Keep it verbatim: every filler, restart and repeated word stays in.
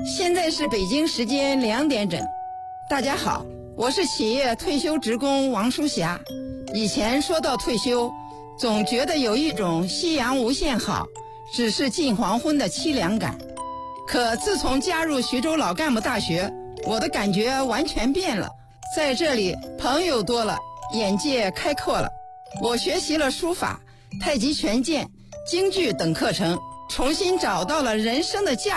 现在是北京时间两点整。大家好，我是企业退休职工王淑霞。以前说到退休，总觉得有一种夕阳无限好，只是近黄昏的凄凉感。可自从加入徐州老干部大学，我的感觉完全变了。在这里，朋友多了，眼界开阔了。我学习了书法、太极拳剑、京剧等课程，重新找到了人生的价值。